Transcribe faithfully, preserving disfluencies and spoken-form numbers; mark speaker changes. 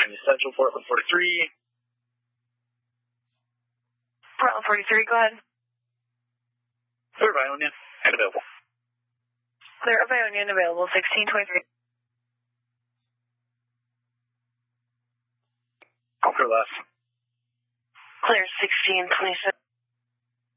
Speaker 1: Miami Central, Portland forty-three.
Speaker 2: Portland forty-three, go ahead.
Speaker 1: Clear of Ionian and available.
Speaker 2: Clear of Ionian available, sixteen twenty-three.
Speaker 1: Clear left.
Speaker 2: Clear sixteen twenty-seven.